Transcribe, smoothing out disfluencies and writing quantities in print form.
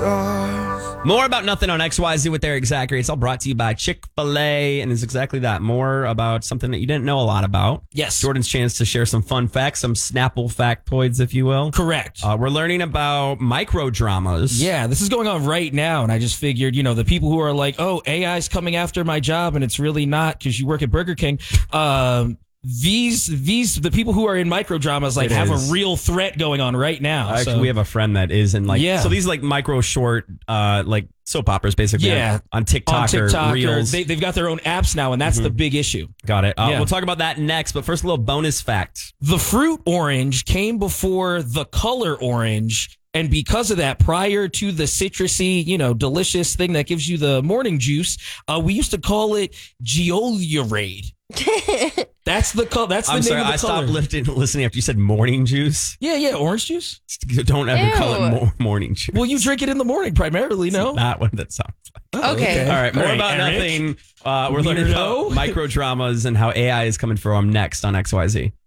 More about nothing on XYZ with Eric Zachary. It's all brought to you by Chick-fil-A, and it's exactly that. More about something that you didn't know a lot about. Yes. Jordan's chance to share some fun facts, some Snapple factoids, if you will. Correct. We're learning about micro dramas. Yeah, this is going on right now, and I just figured, the people who are like, oh, AI's coming after my job, and it's really not because you work at Burger King. The people who are in micro dramas have a real threat going on right now. Actually, we have a friend that is in so these micro short soap operas basically on TikTok or Reels. They've got their own apps now, and that's the big issue. Got it. We'll talk about that next, but first a little bonus fact. The fruit orange came before the color orange. And because of that, prior to the citrusy, delicious thing that gives you the morning juice, we used to call it Geolurade. That's the color. That's the name of the color. I stopped listening after you said morning juice. Yeah, orange juice. Don't ever call it morning juice. Well, you drink it in the morning primarily, no? Not what that sounds like. Okay. All right, more about Eric. nothing. We're learning about micro dramas and how AI is coming for them next on XYZ.